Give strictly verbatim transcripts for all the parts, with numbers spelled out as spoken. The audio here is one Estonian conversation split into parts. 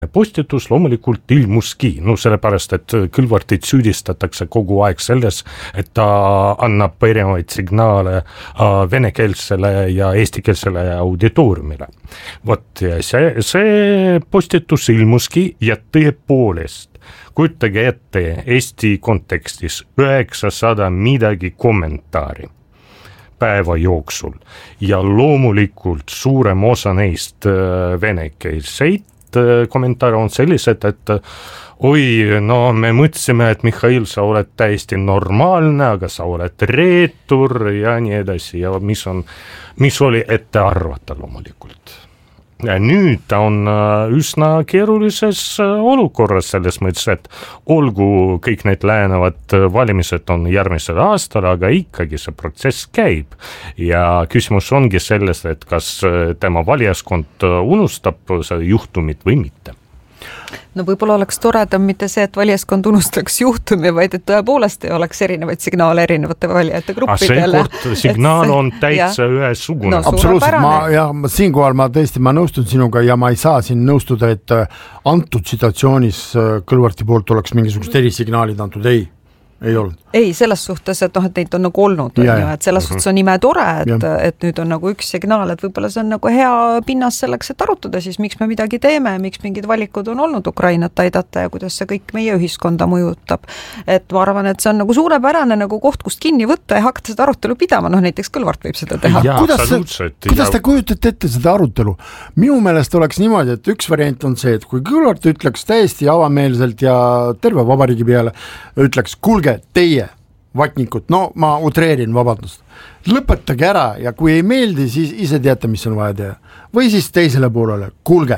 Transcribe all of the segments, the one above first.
postitus loomulikult ilmuski, no sellepärast, et Kõlvartit süüdistatakse kogu aeg selles, et ta annab erinevaid signaale venekeelsele ja eestikeelsele auditooriumile. Vot ja see, see postitus ilmuski ja tõepoolest, kujutage ette Eesti kontekstis üheksasada midagi kommentaari päeva jooksul ja loomulikult suurem osa neist venekeelseid kommentaare on sellised, et oi, no me mõtlesime, et Mihhail, sa oled täiesti normaalne, aga sa oled reetur ja nii edasi ja mis on, mis oli ette arvata loomulikult. Ja nüüd ta on üsna keerulises olukorras selles mõttes, et olgu kõik need lähenevad valimised on järgmisel aastal, aga ikkagi see protsess käib. Ja küsimus ongi selles, et kas tema valijaskond unustab see juhtumit või mitte. No võib-olla oleks toredam mitte see, et valijaskond unustaks juhtumi, vaid et tõepoolest ei oleks erinevaid signaale erinevate valijate gruppidele. See signaal on täitsa ühesugune. No, absoluutselt, ma, ja, siinkohal ma tõesti, ma nõustun sinuga ja ma ei saa siin nõustuda, et antud situatsioonis Kõlvarti poolt oleks mingisugust erisignaalid antud, ei, ei olnud. Ei, selles suhtes, et, noh, et neid on nagu olnud, ja, on ju, et selles suhtes on ime tore, et, et nüüd on nagu üks signaal, et võib-olla see on nagu hea pinnas selleks, et arutada siis, miks me midagi teeme, miks mingid valikud on olnud Ukrainat aidata ja kuidas see kõik meie ühiskonda mõjutab. Et ma arvan, et see on nagu suurepärane nagu koht, kust kinni võtta ja hakata seda arutelu pidama, noh näiteks Kõlvart võib seda teha. Ja, kuidas, kuidas te kujutate ette seda arutelu? Minu meelest oleks niimoodi, et üks variant on see, et kui Kõlvart ütleks täiesti avameelselt ja terve vabariigi peale, ütleks, kuulge, teie vatnikut, no ma utreerin, vabandust. Lõpetage ära ja kui ei meeldi, siis ise teate, mis on vaja teha. Või siis teisele poolele, kuulge,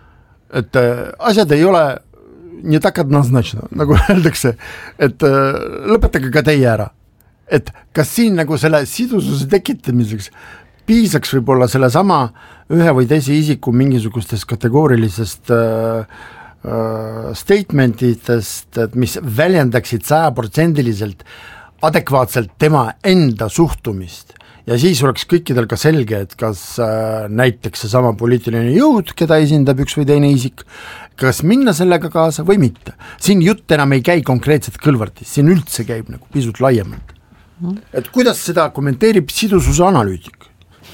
et äh, asjad ei ole nii takad назначено, nagu öeldakse, et äh, lõpetage ka teie ära. Et kas siin nagu selle sidususe tekitamiseks piisaks võib-olla selle sama ühe või teise isiku mingisugustest kategoorilisest äh, äh, statementidest, et mis väljendaksid sajaprotsendiliselt adekvaatselt tema enda suhtumist ja siis oleks kõikidel ka selge, et kas äh, näiteks see sama poliitiline jõud, keda esindab üks või teine isik, kas minna sellega kaasa või mitte. Siin jutt enam ei käi konkreetselt Kõlvartis, siin üldse käib nagu pisut laiemalt. Mm. Et kuidas seda kommenteerib sidususe analüütik?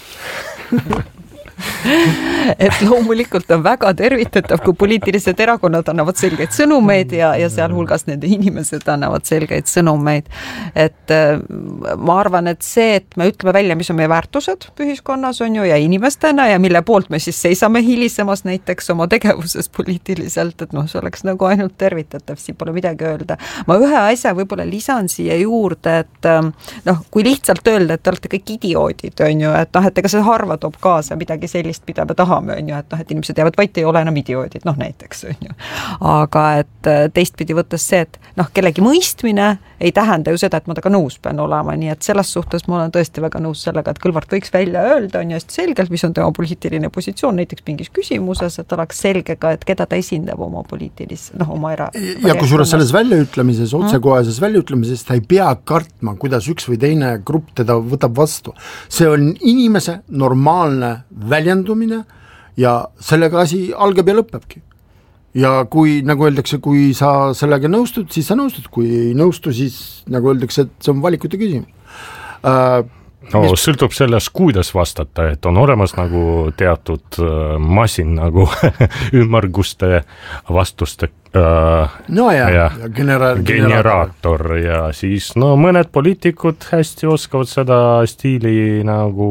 Et loomulikult on väga tervitatav, kui poliitilised erakonnad annavad selgeid sõnumeid ja, ja seal hulgas nende inimesed annavad selgeid sõnumeid. Et ma arvan, et see, et me ütleme välja, mis on meie väärtused ühiskonnas on ju ja inimestena ja mille poolt me siis seisame hilisemas näiteks oma tegevuses poliitiliselt, et noh, see oleks nagu ainult tervitatav, siin pole midagi öelda. Ma ühe asja võib-olla lisan siia juurde, et noh, kui lihtsalt öelda, et te olete kõik idioodid, on ju, et noh, et ega see harva toob kaasa midagi sellist, mida me tahame, on ju, et, noh, et inimesed jäävad vait, ei ole enam idioodid, noh näiteks, on ju. Aga et teistpidi võttes see, et noh, kellegi mõistmine ei tähenda ju seda, et ma taga nõus pean olema, nii et selles suhtes ma olen tõesti väga nõus sellega, et Kõlvart võiks välja öelda, on ju hästi selgelt, mis on tema poliitiline positsioon näiteks mingis küsimuses, et oleks selge ka, et keda ta esindab oma poliitilis, noh, oma era... Ja kui suures selles väljaütlemises, otsekoheses väljaütlemises, ta ei pea kartma, kuidas üks või teine grupp teda võtab vastu. See on inimese normaalne väljendumine ja sellega asi algab ja lõpebki. Ja kui, nagu öeldakse, kui sa sellega nõustud, siis sa nõustud, kui ei nõustu, siis nagu öeldakse, et see on valikute küsimus. Uh, no, mis... sõltub sellest, kuidas vastata, et on olemas nagu teatud uh, masin nagu ümmarguste vastuste uh, no ja, ja, ja genera- generaator ja siis no mõned poliitikud hästi oskavad seda stiili nagu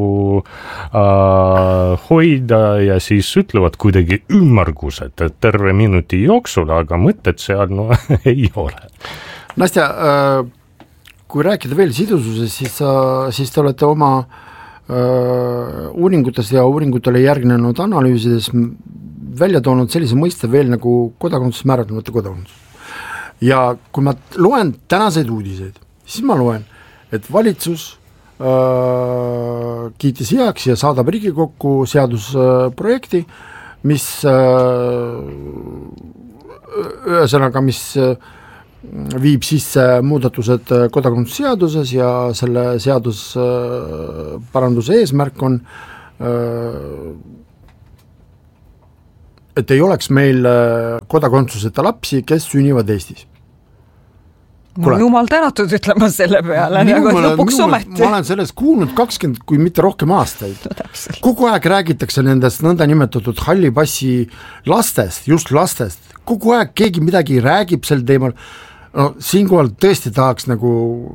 uh, hoida ja siis ütlevad kuidagi ümmargused terve minuti jooksul, aga mõtted seal no ei ole. Nastja, uh... kui rääkida veel sidususest, siis, siis te olete oma öö, uuringutes ja uuringutele järgnenud analüüsides välja toonud sellise mõiste veel nagu kodakondsus, määratlemata kodakondsus. Ja kui ma loen tänaseid uudiseid, siis ma loen, et valitsus öö, kiitis heaks ja saadab Riigikokku seadusprojekti, mis öö, ühesõnaga, mis viib sisse muudatused kodakondsusseaduses ja selle seadus paranduse eesmärk on et ei oleks meil kodakondsuseta lapsi, kes sünnivad Eestis. No, jumal tänatud ütlema selle peale, nagu lõpuks ometi. Ma olen sellest kuulnud kakskümmend, kui mitte rohkem aastaid. No, kogu aeg räägitakse nendest nõnda nimetatud halli passi lastest, just lastest. Kogu aeg keegi midagi räägib sel teemal. No, siinkohal tõesti tahaks nagu,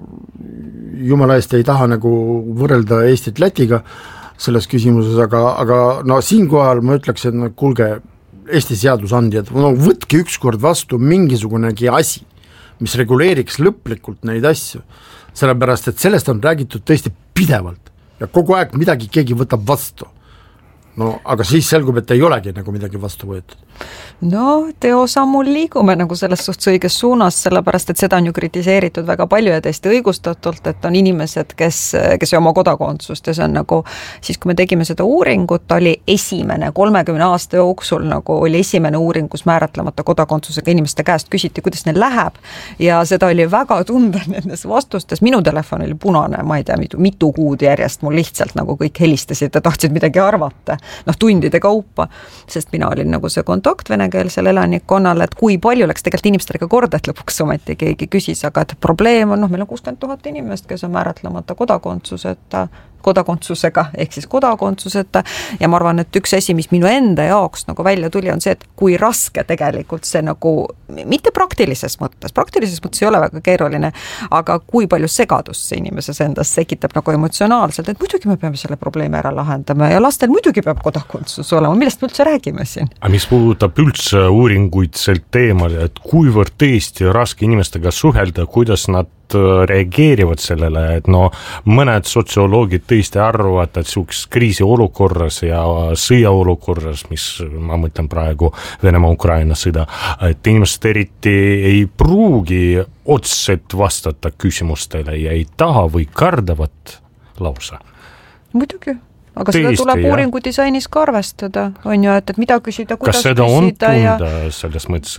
jumala eest ei taha nagu võrrelda Eestit Lätiga selles küsimuses, aga, aga no siinkohal ma ütleks, et no, kuulge, Eesti seadusandjad, no võtke ükskord vastu mingisugunegi asi, mis reguleeriks lõplikult neid asju, sellepärast, et sellest on räägitud tõesti pidevalt ja kogu aeg midagi keegi võtab vastu. No aga siis selgub, et ei olegi nagu midagi vastu võetud. No teosammul liigume nagu selles suhtes õiges suunas, sellepärast, et seda on ju kritiseeritud väga palju ja täiesti õigustatult, et on inimesed, kes, kes ei oma kodakondsust ja see on nagu, siis kui me tegime seda uuringut, oli esimene, kolmekümne aasta jooksul nagu oli esimene uuring, kus määratlemata kodakondsusega inimeste käest küsiti, kuidas neil läheb ja seda oli väga tunda nendes vastustes, minu telefon oli punane, ma ei tea, mitu, mitu kuud järjest mul lihtsalt nagu kõik helistasid ja tahtsid midagi arvata, noh tundide kaupa, sest mina olin nagu see kontakt venekeelsel elanikkonnal, et kui palju läks tegelikult inimestega korda, et lõpuks ometi keegi küsis, aga et probleem on, noh meil on kuuskümmend tuhat inimest, kes on määratlemata kodakondsuseta, kodakondsusega, ehk siis kodakondsuseta ja ma arvan, et üks asi, mis minu enda jaoks nagu välja tuli, on see, et kui raske tegelikult see nagu, mitte praktilises mõttes, praktilises mõttes ei ole väga keeruline, aga kui palju segadust see inimeses endas sekitab nagu emotsionaalselt, et muidugi me peame selle probleemi ära lahendama ja lastel muidugi peab kodakondsus olema, millest me üldse räägime siin? A mis puudutab üldse uuringuid sel teemal, et kuivõrd tõesti raske inimestega suhelda, kuidas nad reageerivad sellele, et no mõned sotsioloogid tõesti arvavad, et sihukes kriisi olukorras ja sõja olukorras, mis ma mõtlen praegu Venemaa-Ukraina sõda, et inimesed eriti ei pruugi otseselt vastata küsimustele ja ei taha või kardavad lausa. Muidugi. Aga Tõesti, seda tuleb uuringu disainis ka arvestada, on ju, et, et mida küsida, kuidas küsida. Kas seda on tunda ja... selles mõttes?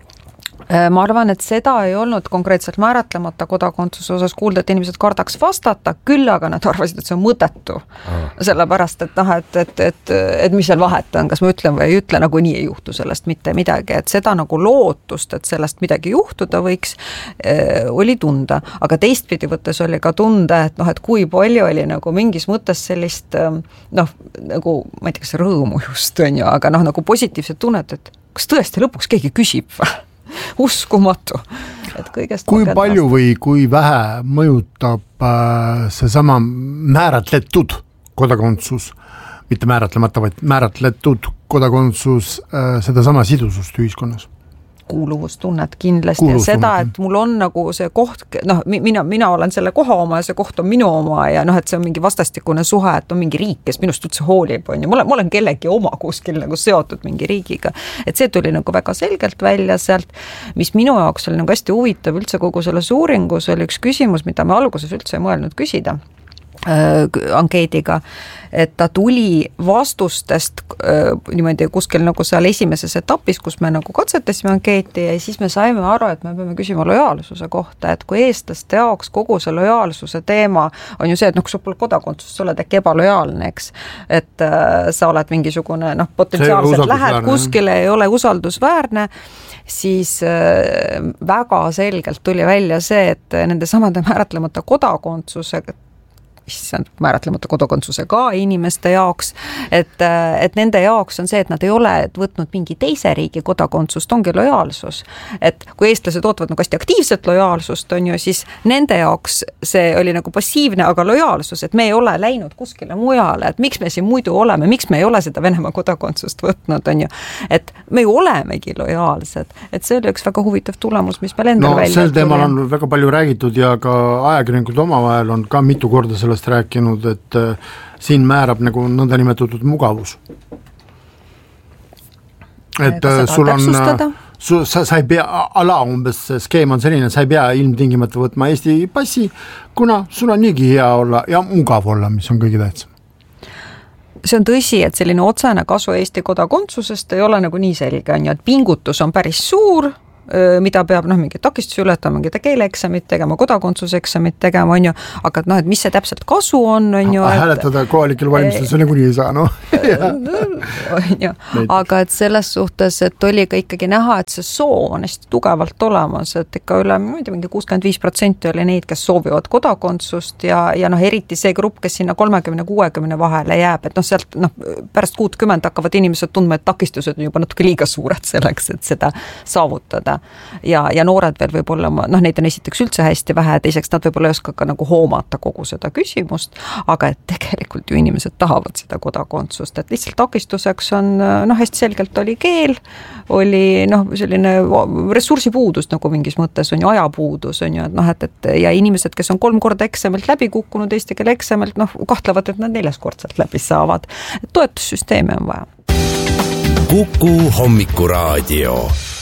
Ma arvan, et seda ei olnud konkreetselt määratlemata kodakondsuse osas kuulda, et inimesed kardaks vastata, küll aga nad arvasid, et see on mõttetu. Ah. Sellepärast, et, noh, et, et, et, et mis seal vahet on, kas ma ütlen või ei ütle, nagu nii ei juhtu sellest mitte midagi, et seda nagu lootust, et sellest midagi juhtuda võiks, äh, oli tunda. Aga teistpidi võttes oli ka tunda, et, noh, et kui palju oli nagu mingis mõttes sellist, noh, nagu, ma ei tea, kas rõõmu just on ju, aga noh, nagu positiivset tunnet, et kas tõesti lõpuks keegi küsib uskumatu. Et kõigest kui palju vasta. Või kui vähe mõjutab äh, seesama määratletud kodakondsus, mitte määratlemata, vaid määratletud kodakondsus äh, sedasama sidusust ühiskonnas? Kuuluvustunnet kindlasti ja seda, et mul on nagu see koht, noh, mina, mina olen selle koha oma ja see koht on minu oma ja noh, et see on mingi vastastikune suhe, et on mingi riik, kes minust üldse hoolib, on ju, ma olen, ma olen kellegi oma kuskil nagu seotud mingi riigiga, et see tuli nagu väga selgelt välja sealt, mis minu jaoks oli nagu hästi huvitav üldse kogu selles uuringus oli üks küsimus, mida me alguses üldse ei mõelnud küsida äh, ankeediga, et ta tuli vastustest äh, niimoodi kuskil nagu seal esimeses etapis, kus me nagu katsetasime ankeeti ja siis me saime aru, et me peame küsima lojaalsuse kohta, et kui eestlaste jaoks kogu see lojaalsuse teema on ju see, et noh, kui sul pole kodakondsust, sa oled äkki ebalojaalne, eks, et äh, sa oled mingisugune, noh, potentsiaalselt lähed kuskile, ei ole usaldusväärne, siis äh, väga selgelt tuli välja see, et nende samade määratlemata kodakondsusega issand, määratlemata kodakondsusega inimeste jaoks, et, et nende jaoks on see, et nad ei ole võtnud mingi teise riigi kodakondsust, ongi lojaalsus. Et kui eestlased ootavad nagu hästi aktiivset lojaalsust, on ju, siis nende jaoks see oli nagu passiivne, aga lojaalsus, et me ei ole läinud kuskile mujale, et miks me siin muidu oleme, miks me ei ole seda Venemaa kodakondsust võtnud, on ju. Et me ju olemegi lojaalsed, et see oli üks väga huvitav tulemus, mis meil endal no, välja sel teemal on väga palju räägitud ja ka ajakirjanikud omavahel on ka mitu korda selle rääkinud, et äh, siin määrab nagu nõnda nimetatud mugavus. Et äh, sul on, su, sa, sa ei pea, ala umbes skeem on selline, sa ei pea ilmtingimata võtma Eesti passi, kuna sul on niigi hea olla ja mugav olla, mis on kõige tähtsam. See on tõsi, et selline otsene kasu Eesti kodakondsusest ei ole nagu nii selge, on ju, et pingutus on päris suur, mida peab noh, mingi takistusi ületama, mingid keeleeksamid tegema, kodakondsuseksamid tegema, on ju, aga noh, et mis see täpselt kasu on, on ju. Hääletada et... kohalikel valimistel, see nagu nii ei saa, noh. on ju, aga et selles suhtes, et oli ka ikkagi näha, et see soov on hästi tugevalt olemas, et ikka üle, ma ei tea, mingi kuuskümmend viis protsenti oli neid, kes soovivad kodakondsust ja, ja noh, eriti see grupp, kes sinna kolmekümne kuuekümne vahele jääb, et noh, sealt noh, pärast kuutkümmend hakkavad inimesed tundma, et takistused on juba natuke liiga suured selleks, et seda saavutada. Ja, ja noored veel võib-olla, noh, neid on esiteks üldse hästi vähe, teiseks nad võib-olla ei oska ka nagu hoomata kogu seda küsimust, aga et tegelikult ju inimesed tahavad seda kodakondsust, et lihtsalt takistuseks on, noh, hästi selgelt oli keel, oli noh, selline ressursipuudus nagu mingis mõttes on ju, ajapuudus on ju, et noh, et, et ja inimesed, kes on kolm korda eksamilt läbi kukkunud eesti keele eksamilt, noh, kahtlevad, et nad neljaskordselt läbi saavad. Toetussüsteeme on vaja. Kuku Hommikuraadio.